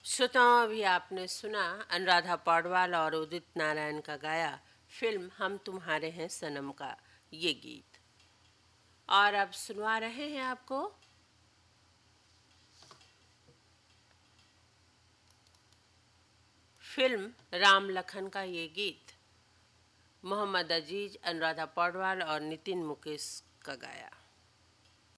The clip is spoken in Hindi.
श्रोताओं, अभी आपने सुना अनुराधा पौडवाल और उदित नारायण का गाया फिल्म हम तुम्हारे हैं सनम का ये गीत। और अब सुनवा रहे हैं आपको फिल्म राम लखन का ये गीत। मोहम्मद अजीज, अनुराधा पौडवाल और नितिन मुकेश का गाया।